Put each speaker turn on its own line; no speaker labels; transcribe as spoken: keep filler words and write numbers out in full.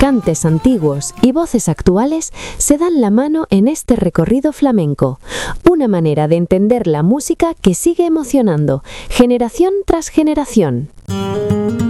cantes antiguos y voces actuales se dan la mano en este recorrido flamenco, una manera de entender la música que sigue emocionando, generación tras generación.